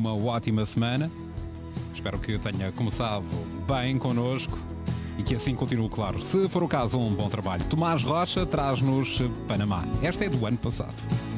uma ótima semana. Espero que tenha começado bem connosco e que assim continue, claro. Se for o caso, um bom trabalho. Tomás Rocha traz-nos Panamá. Esta é do ano passado.